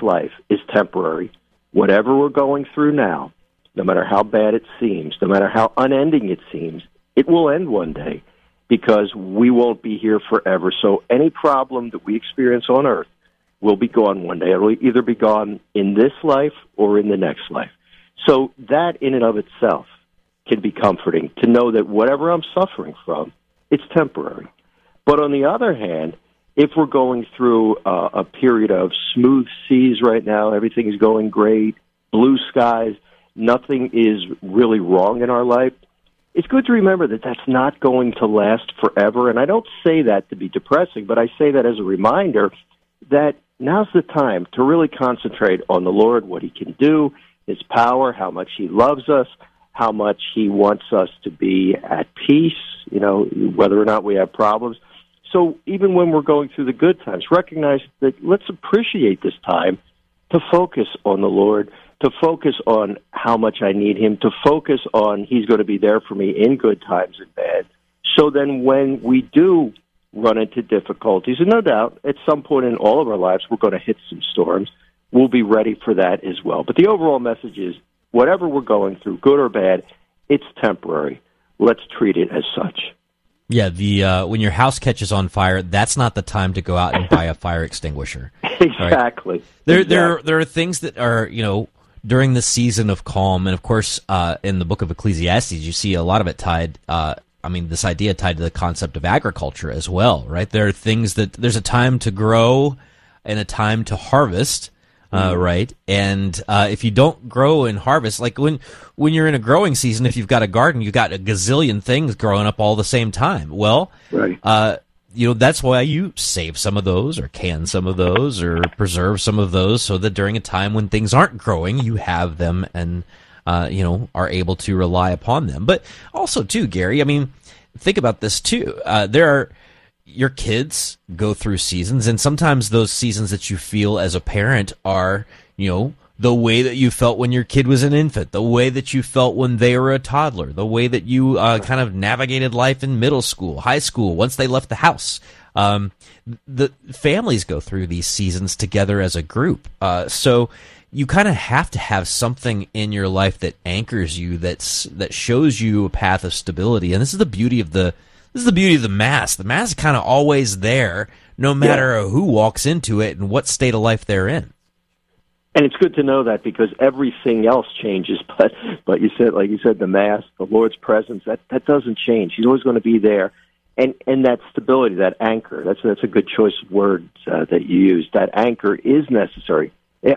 life is temporary. Whatever we're going through now, no matter how bad it seems, no matter how unending it seems, it will end one day because we won't be here forever. So any problem that we experience on earth will be gone one day. It will either be gone in this life or in the next life. So that in and of itself can be comforting, to know that whatever I'm suffering from, it's temporary. But on the other hand, if we're going through a period of smooth seas right now, everything is going great, blue skies, nothing is really wrong in our life, it's good to remember that that's not going to last forever. And I don't say that to be depressing, but I say that as a reminder that now's the time to really concentrate on the Lord, what he can do, his power, how much he loves us, how much he wants us to be at peace, whether or not we have problems. So even when we're going through the good times, recognize that let's appreciate this time to focus on the Lord, to focus on how much I need him, to focus on he's going to be there for me in good times and bad. So then when we do run into difficulties, and no doubt at some point in all of our lives we're going to hit some storms, we'll be ready for that as well. But the overall message is whatever we're going through, good or bad, it's temporary. Let's treat it as such. Yeah, when your house catches on fire, that's not the time to go out and buy a fire extinguisher. Exactly. Right? There are things that are, during the season of calm, and of course, in the book of Ecclesiastes, you see a lot of it tied. This idea tied to the concept of agriculture as well, right? There are things that there's a time to grow and a time to harvest. Right, and if you don't grow and harvest, like when you're in a growing season, if you've got a garden, you've got a gazillion things growing up all the same time. Well, right. That's why you save some of those, or can some of those, or preserve some of those, so that during a time when things aren't growing, you have them and are able to rely upon them. But also, too, Gary, think about this too. Your kids go through seasons, and sometimes those seasons that you feel as a parent are, the way that you felt when your kid was an infant, the way that you felt when they were a toddler, the way that you kind of navigated life in middle school, high school, once they left the house. The families go through these seasons together as a group. So you kind of have to have something in your life that anchors you, that shows you a path of stability. And this is the beauty of the Mass. The Mass is kind of always there, no matter who walks into it and what state of life they're in. And it's good to know that, because everything else changes. But you said, like you said, the Mass, the Lord's presence, that doesn't change. He's always going to be there. And that stability, that anchor, that's a good choice of words that you used. That anchor is necessary.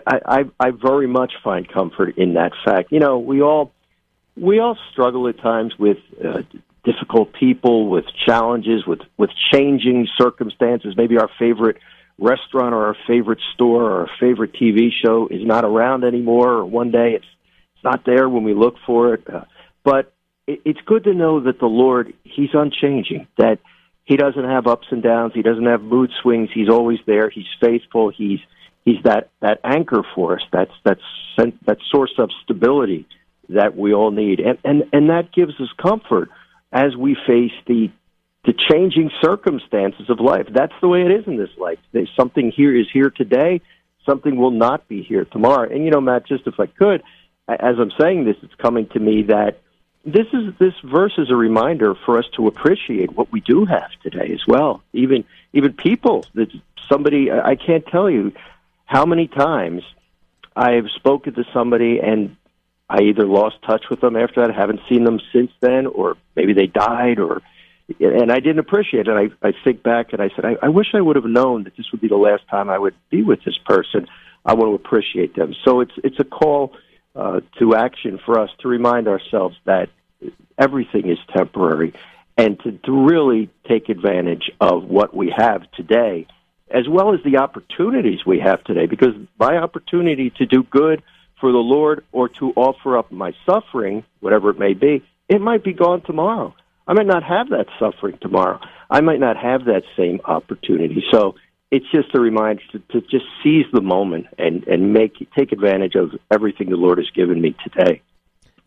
I very much find comfort in that fact. We all struggle at times with difficult people, with challenges, with changing circumstances. Maybe our favorite restaurant or our favorite store or our favorite TV show is not around anymore, or one day it's not there when we look for it. But it's good to know that the Lord, he's unchanging, that he doesn't have ups and downs, he doesn't have mood swings, he's always there, he's faithful, he's that anchor for us, that source of stability that we all need. And that gives us comfort as we face the changing circumstances of life. That's the way it is in this life. There's something here is here today, something will not be here tomorrow. And, Matt, just if I could, as I'm saying this, it's coming to me that this verse is a reminder for us to appreciate what we do have today as well. Even people, that somebody, I can't tell you how many times I have spoken to somebody and I either lost touch with them after that, haven't seen them since then, or maybe they died, and I didn't appreciate it. I think back and I said, I wish I would have known that this would be the last time I would be with this person. I want to appreciate them. So it's a call to action for us to remind ourselves that everything is temporary, and to really take advantage of what we have today, as well as the opportunities we have today, because my opportunity to do good for the Lord or to offer up my suffering, whatever it may be, it might be gone tomorrow. I might not have that suffering tomorrow. I might not have that same opportunity. So it's just a reminder to just seize the moment and take advantage of everything the Lord has given me today.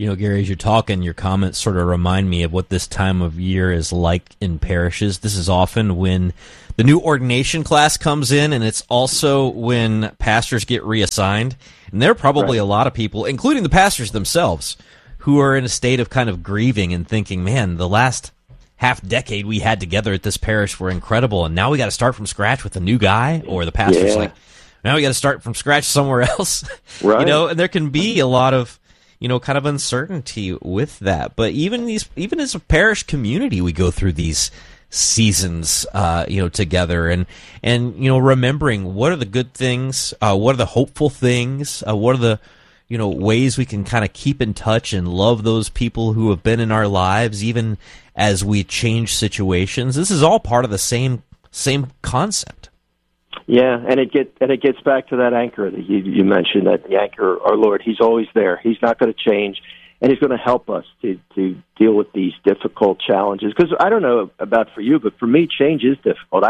You know, Gary, as you're talking, your comments sort of remind me of what this time of year is like in parishes. This is often when the new ordination class comes in, and it's also when pastors get reassigned. And there are probably a lot of people, including the pastors themselves, who are in a state of kind of grieving and thinking, man, the last half decade we had together at this parish were incredible, and now we got to start from scratch with a new guy, or the pastor's like, now we got to start from scratch somewhere else. Right. You know, and there can be a lot of, you know, kind of uncertainty with that. But even as a parish community, we go through these seasons, you know, together, and you know, remembering what are the good things, what are the hopeful things, what are the, you know, ways we can kind of keep in touch and love those people who have been in our lives, even as we change situations. This is all part of the same concept. Yeah, and it gets back to that anchor that you mentioned, that the anchor, our Lord. He's always there. He's not going to change, and He's going to help us to deal with these difficult challenges. Because I don't know about for you, but for me, change is difficult.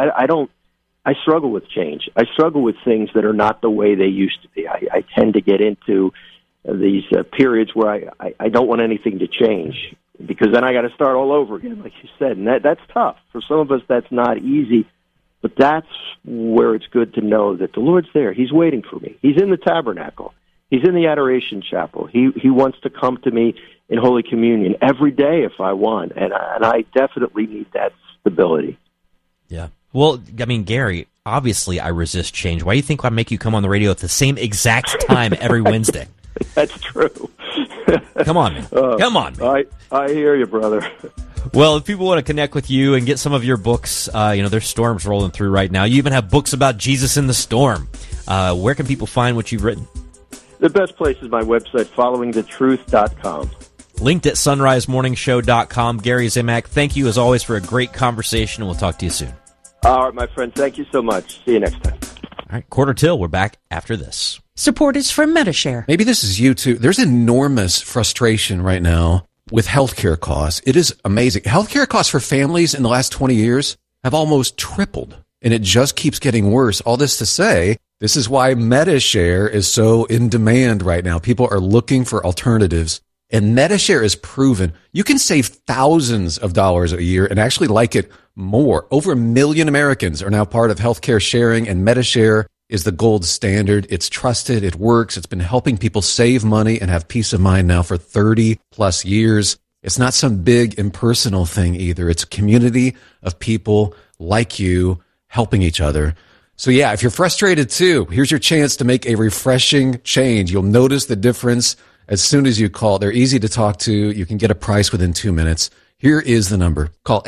I struggle with change. I struggle with things that are not the way they used to be. I tend to get into these periods where I don't want anything to change, because then I got to start all over again, like you said, and that's tough. For some of us, that's not easy. But that's where it's good to know that the Lord's there. He's waiting for me. He's in the tabernacle. He's in the adoration chapel. He wants to come to me in Holy Communion every day if I want, and I definitely need that stability. Yeah. Well, I mean, Gary, obviously I resist change. Why do you think I make you come on the radio at the same exact time every Wednesday? That's true. Come on, man. Come on, man. I hear you, brother. Well, if people want to connect with you and get some of your books, you know, there's storms rolling through right now. You even have books about Jesus in the storm. Where can people find what you've written? The best place is my website, followingthetruth.com. Linked at sunrisemorningshow.com. Gary Zimak, thank you as always for a great conversation, and we'll talk to you soon. All right, my friend. Thank you so much. See you next time. All right, Quarter Till. We're back after this. Support is from Medi-Share. Maybe this is you too. There's enormous frustration right now with healthcare costs. It is amazing. Healthcare costs for families in the last 20 years have almost tripled, and it just keeps getting worse. All this to say, this is why Medi-Share is so in demand right now. People are looking for alternatives, and Medi-Share is proven. You can save thousands of dollars a year and actually like it more. Over 1 million Americans are now part of healthcare sharing, and Medi-Share is the gold standard. It's trusted. It works. It's been helping people save money and have peace of mind now for 30 plus years. It's not some big impersonal thing either. It's a community of people like you helping each other. So yeah, if you're frustrated too, here's your chance to make a refreshing change. You'll notice the difference as soon as you call. They're easy to talk to. You can get a price within 2 minutes. Here is the number. Call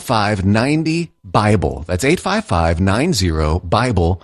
855-90-BIBLE. That's 855-90-BIBLE.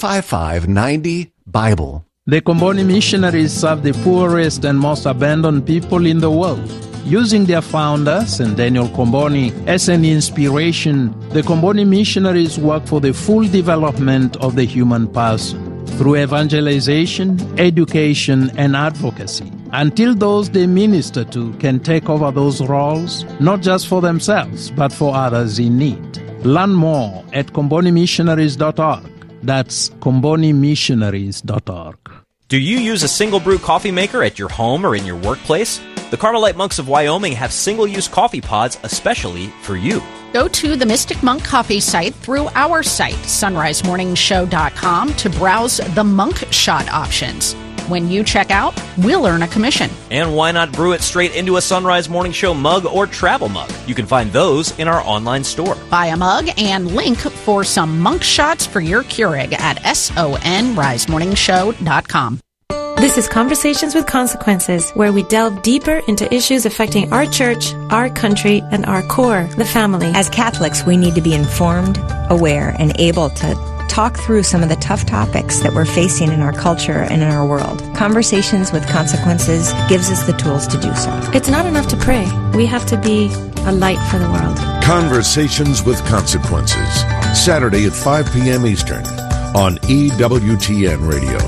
855-90-BIBLE. The Comboni missionaries serve the poorest and most abandoned people in the world. Using their founder, St. Daniel Comboni, as an inspiration, the Comboni missionaries work for the full development of the human person through evangelization, education, and advocacy, until those they minister to can take over those roles, not just for themselves, but for others in need. Learn more at combonimissionaries.org. That's combonimissionaries.org. Do you use a single brew coffee maker at your home or in your workplace? The Carmelite Monks of Wyoming have single-use coffee pods especially for you. Go to the Mystic Monk Coffee site through our site, sunrisemorningshow.com, to browse the Monk Shot options. When you check out, we'll earn a commission. And why not brew it straight into a Sunrise Morning Show mug or travel mug? You can find those in our online store. Buy a mug and link for some Monk Shots for your Keurig at sunrisemorningshow.com. This is Conversations with Consequences, where we delve deeper into issues affecting our church, our country, and our core, the family. As Catholics, we need to be informed, aware, and able to talk through some of the tough topics that we're facing in our culture and in our world. Conversations with Consequences gives us the tools to do so. It's not enough to pray. We have to be a light for the world. Conversations with Consequences, Saturday at 5 p.m. Eastern on EWTN Radio.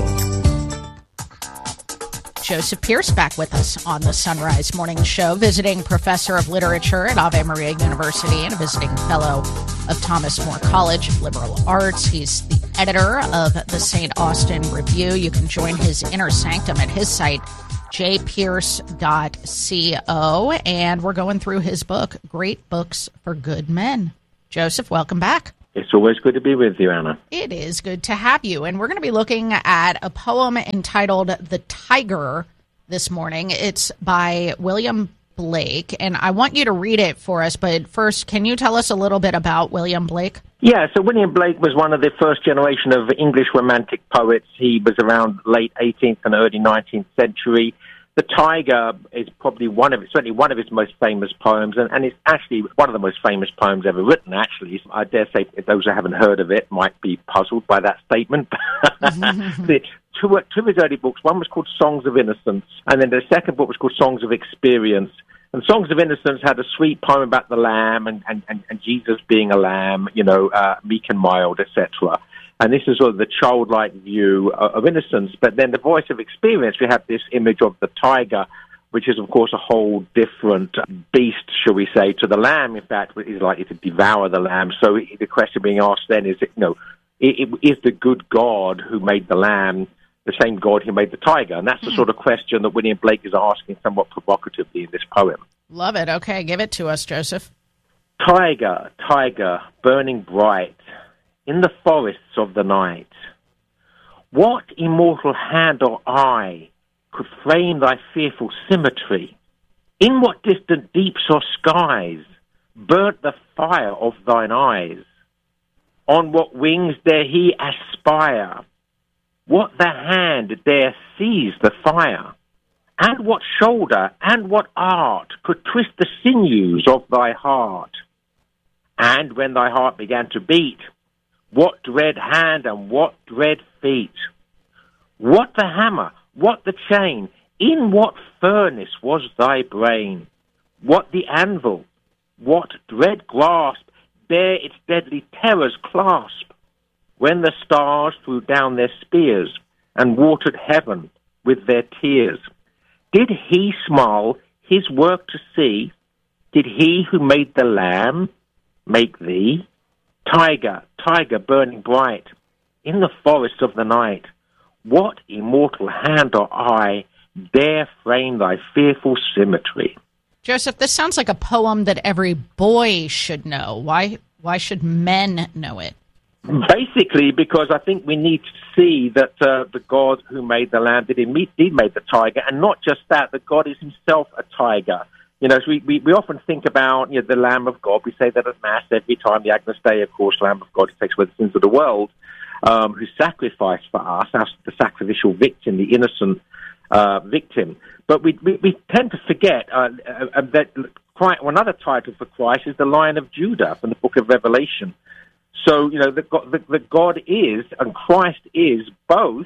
Joseph Pierce back with us on the Sunrise Morning Show, visiting professor of literature at Ave Maria University and a visiting fellow of Thomas More College of Liberal Arts. He's the editor of the St. Austin Review. You can join his inner sanctum at his site, jpierce.co, and we're going through his book, Great Books for Good Men. Joseph, welcome back. It's always good to be with you, Anna. It is good to have you. And we're going to be looking at a poem entitled The Tiger this morning. It's by William Blake, and I want you to read it for us. But first, can you tell us a little bit about William Blake? Yeah, so William Blake was one of the first generation of English Romantic poets. He was around late 18th and early 19th century. The Tiger is probably certainly one of his most famous poems, and it's actually one of the most famous poems ever written, actually. I dare say those who haven't heard of it might be puzzled by that statement. Two of his early books, one was called Songs of Innocence, and then the second book was called Songs of Experience. And Songs of Innocence had a sweet poem about the lamb and Jesus being a lamb, meek and mild, etc. And this is sort of the childlike view of innocence. But then the voice of experience, we have this image of the tiger, which is, of course, a whole different beast, shall we say, to the lamb. In fact, is likely to devour the lamb. So the question being asked then is, is the good God who made the lamb the same God who made the tiger? And that's the sort of question that William Blake is asking somewhat provocatively in this poem. Love it. Okay, give it to us, Joseph. Tiger, tiger, burning bright in the forests of the night, what immortal hand or eye could frame thy fearful symmetry? In what distant deeps or skies burnt the fire of thine eyes? On what wings dare he aspire? What the hand dare seize the fire? And what shoulder and what art could twist the sinews of thy heart? And when thy heart began to beat, what dread hand and what dread feet? What the hammer, what the chain, in what furnace was thy brain? What the anvil, what dread grasp dare its deadly terrors clasp? When the stars threw down their spears and watered heaven with their tears, did he smile his work to see? Did he who made the lamb make thee? Tiger, tiger burning bright in the forest of the night, what immortal hand or eye dare frame thy fearful symmetry? Joseph, this sounds like a poem that every boy should know. Why should men know it? Basically, because I think we need to see that the God who made the lamb did indeed made the tiger, and not just that, that God is himself a tiger. So we often think about the Lamb of God. We say that at Mass every time, the Agnus Dei, of course, Lamb of God who takes away the sins of the world, who sacrificed for us, the sacrificial victim, the innocent victim. But we tend to forget that another title for Christ is the Lion of Judah from the book of Revelation. So, that God is, and Christ is, both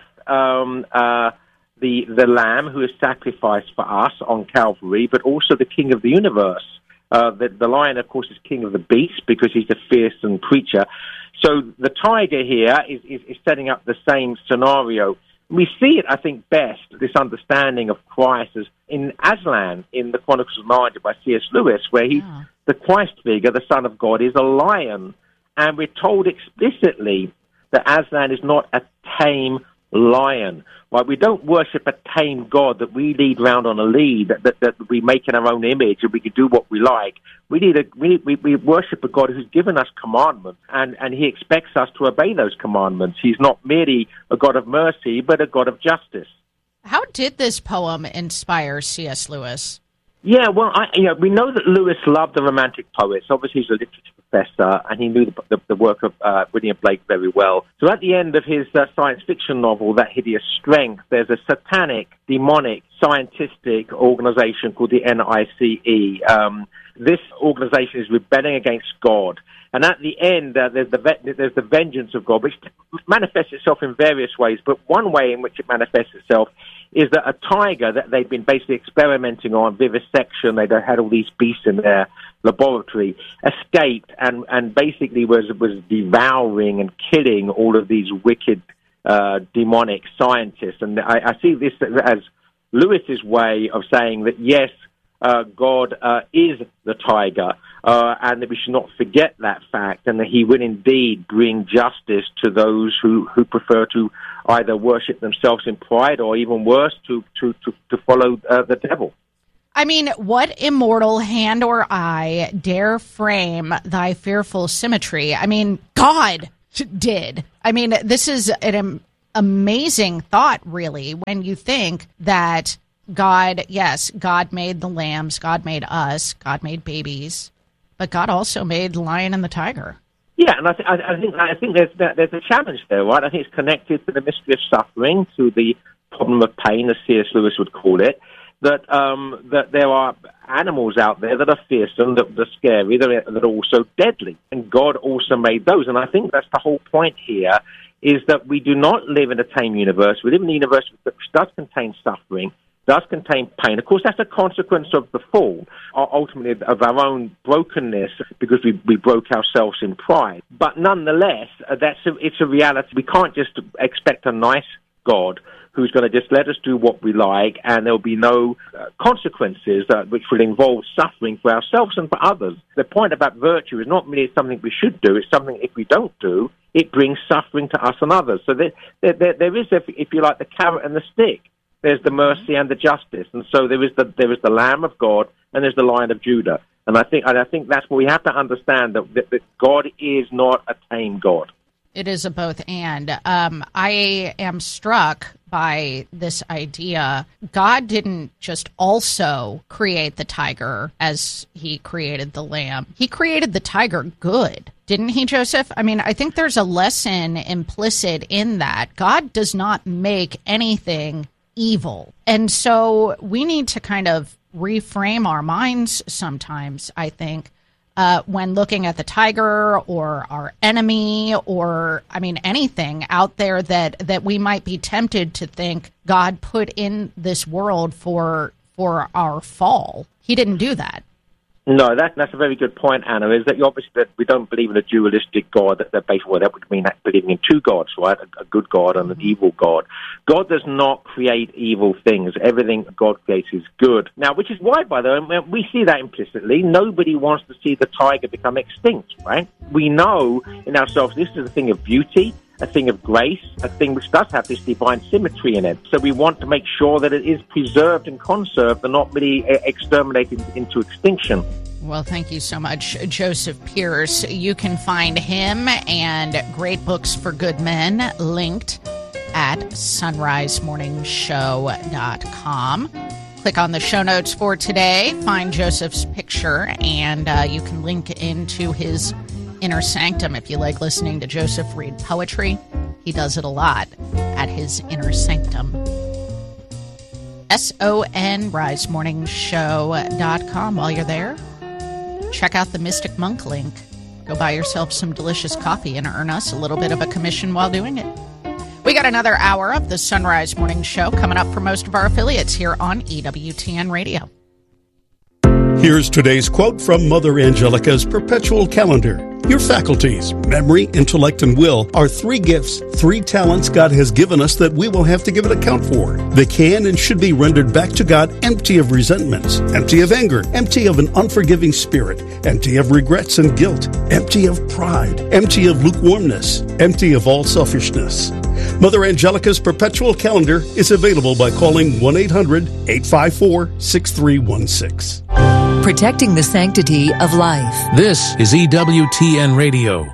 the Lamb who is sacrificed for us on Calvary, but also the King of the universe. The lion, of course, is king of the beasts because he's a fearsome creature. So the tiger here is setting up the same scenario. We see it, I think, best, this understanding of Christ, as in Aslan in the Chronicles of Narnia by C.S. Lewis, where the Christ figure, the Son of God, is a lion. And we're told explicitly that Aslan is not a tame lion. Right? We don't worship a tame God that we lead around on a lead, that we make in our own image and we can do what we like. We worship a God who's given us commandments, and he expects us to obey those commandments. He's not merely a God of mercy, but a God of justice. How did this poem inspire C.S. Lewis? Yeah, well, we know that Lewis loved the Romantic poets. Obviously, he's a literature professor, and he knew the work of William Blake very well. So at the end of his science fiction novel, That Hideous Strength, there's a satanic, demonic, scientistic organization called the NICE. This organization is rebelling against God. And at the end, there's the vengeance of God, which manifests itself in various ways. But one way in which it manifests itself is that a tiger that they've been basically experimenting on, vivisection, they had all these beasts in their laboratory, escaped and basically was devouring and killing all of these wicked, demonic scientists. And I see this as Lewis's way of saying that, yes, God is the tiger, and that we should not forget that fact, and that he will indeed bring justice to those who prefer to either worship themselves in pride or even worse, to follow the devil. I mean, what immortal hand or eye dare frame thy fearful symmetry? I mean, God did. I mean, this is an amazing thought, really, when you think that God, yes, God made the lambs, God made us, God made babies, but God also made the lion and the tiger. Yeah, and I think there's a challenge there, right? I think it's connected to the mystery of suffering, to the problem of pain, as C.S. Lewis would call it. That there are animals out there that are fearsome, that are scary, that are also deadly, and God also made those. And I think that's the whole point here: is that we do not live in a tame universe. We live in a universe that does contain suffering, does contain pain. Of course, that's a consequence of the fall, ultimately of our own brokenness, because we broke ourselves in pride. But nonetheless, it's a reality. We can't just expect a nice God who's going to just let us do what we like, and there'll be no consequences which will involve suffering for ourselves and for others. The point about virtue is not merely something we should do, it's something if we don't do, it brings suffering to us and others. So there is, if you like, the carrot and the stick. There's the mercy and the justice, and so there is the Lamb of God and there's the Lion of Judah. And I think that's what we have to understand, that God is not a tame God. It is a both and. I am struck by this idea. God didn't just also create the tiger as he created the lamb. He created the tiger good. Didn't he, Joseph? I mean, I think there's a lesson implicit in that. God does not make anything evil. And so we need to kind of reframe our minds sometimes, I think, when looking at the tiger or our enemy or, I mean, anything out there that we might be tempted to think God put in this world for our fall. He didn't do that. No, that's a very good point, Anna, is that obviously that we don't believe in a dualistic God. That basically, that would mean that believing in two gods, right? A good God and an evil God. God does not create evil things. Everything God creates is good. Now, which is why, by the way, we see that implicitly. Nobody wants to see the tiger become extinct, right? We know in ourselves this is a thing of beauty, a thing of grace, a thing which does have this divine symmetry in it. So we want to make sure that it is preserved and conserved and not really exterminated into extinction. Well, thank you so much, Joseph Pearce. You can find him and Great Books for Good Men linked at sunrisemorningshow.com. Click on the show notes for today, find Joseph's picture, and you can link into his Inner Sanctum if you like listening to Joseph read poetry. He does it a lot at his Inner Sanctum. SONRisemorningshow.com. While you're there, check out the Mystic Monk link. Go buy yourself some delicious coffee and earn us a little bit of a commission while doing it. We got another hour of the Sunrise Morning Show coming up for most of our affiliates here on EWTN Radio. Here's today's quote from Mother Angelica's Perpetual Calendar. Your faculties, memory, intellect, and will are 3 gifts, 3 talents God has given us that we will have to give an account for. They can and should be rendered back to God empty of resentments, empty of anger, empty of an unforgiving spirit, empty of regrets and guilt, empty of pride, empty of lukewarmness, empty of all selfishness. Mother Angelica's Perpetual Calendar is available by calling 1-800-854-6316. Protecting the sanctity of life. This is EWTN Radio.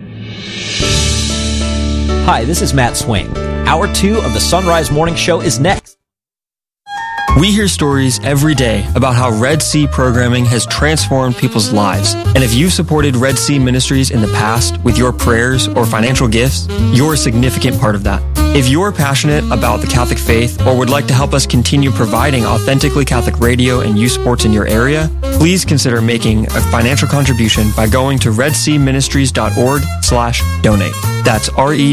Hi, this is Matt Swing. Hour 2 of the Sunrise Morning Show is next. We hear stories every day about how Red Sea programming has transformed people's lives. And if you've supported Red Sea Ministries in the past with your prayers or financial gifts, you're a significant part of that. If you're passionate about the Catholic faith or would like to help us continue providing authentically Catholic radio and youth sports in your area, please consider making a financial contribution by going to redseaministries.org/donate. That's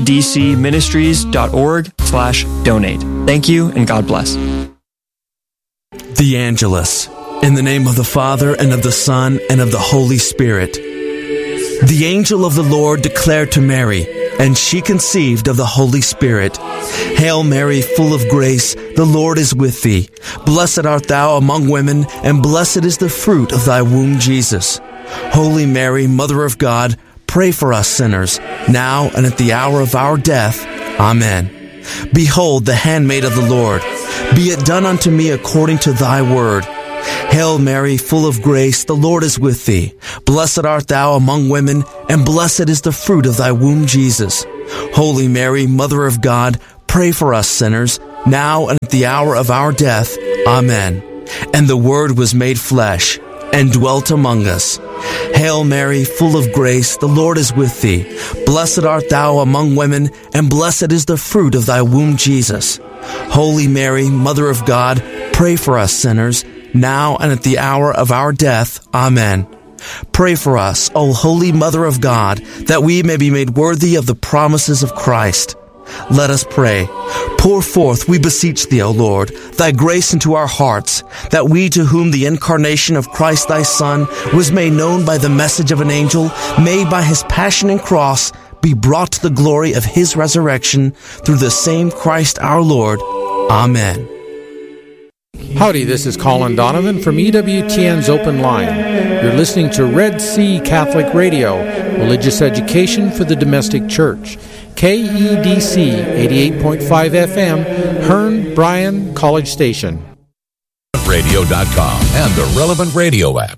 redcministries.org/donate. Thank you and God bless. The Angelus. In the name of the Father, and of the Son, and of the Holy Spirit. The angel of the Lord declared to Mary, and she conceived of the Holy Spirit. Hail Mary, full of grace, the Lord is with thee. Blessed art thou among women, and blessed is the fruit of thy womb, Jesus. Holy Mary, Mother of God, pray for us sinners, now and at the hour of our death. Amen. Behold, the handmaid of the Lord. Be it done unto me according to thy word. Hail Mary, full of grace, the Lord is with thee. Blessed art thou among women, and blessed is the fruit of thy womb, Jesus. Holy Mary, Mother of God, pray for us sinners, now and at the hour of our death. Amen. And the Word was made flesh, and dwelt among us. Hail Mary, full of grace, the Lord is with thee. Blessed art thou among women, and blessed is the fruit of thy womb, Jesus. Holy Mary, Mother of God, pray for us sinners, now and at the hour of our death. Amen. Pray for us, O Holy Mother of God, that we may be made worthy of the promises of Christ. Let us pray. Pour forth, we beseech thee, O Lord, thy grace into our hearts, that we to whom the incarnation of Christ thy Son was made known by the message of an angel, may by his passion and cross be brought to the glory of his resurrection through the same Christ our Lord. Amen. Howdy, this is Colin Donovan from EWTN's Open Line. You're listening to Red Sea Catholic Radio, religious education for the domestic church. KEDC 88.5 FM, Hearn, Bryan, College Station. Radio.com and the Relevant Radio app.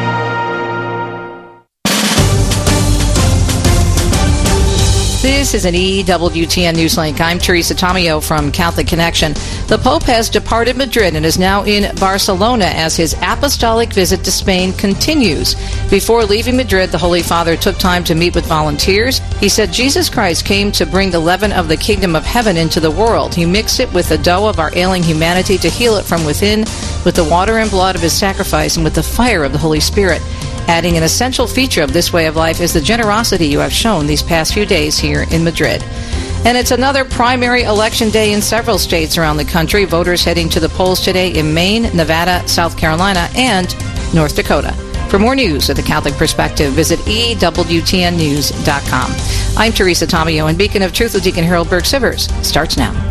This is an EWTN Newslink. I'm Teresa Tomeo from Catholic Connection. The Pope has departed Madrid and is now in Barcelona as his apostolic visit to Spain continues. Before leaving Madrid, the Holy Father took time to meet with volunteers. He said Jesus Christ came to bring the leaven of the kingdom of heaven into the world. He mixed it with the dough of our ailing humanity to heal it from within, with the water and blood of his sacrifice and with the fire of the Holy Spirit. Adding an essential feature of this way of life is the generosity you have shown these past few days here in Madrid. And it's another primary election day in several states around the country. Voters heading to the polls today in Maine, Nevada, South Carolina, and North Dakota. For more news of the Catholic Perspective, visit EWTNnews.com. I'm Teresa Tomeo, and Beacon of Truth with Deacon Harold Burke-Sivers starts now.